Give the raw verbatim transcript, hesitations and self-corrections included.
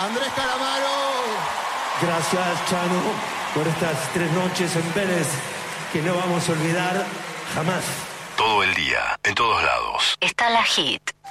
Andrés Calamaro. Gracias, Chano, por estas tres noches en Vélez que no vamos a olvidar jamás. Todo el día, en todos lados. Está la Hit.